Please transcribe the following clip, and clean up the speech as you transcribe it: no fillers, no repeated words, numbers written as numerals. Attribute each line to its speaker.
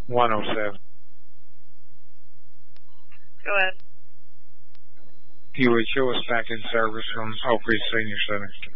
Speaker 1: 107.
Speaker 2: Go ahead.
Speaker 1: You would show us back in service from Oak Ridge Senior Center.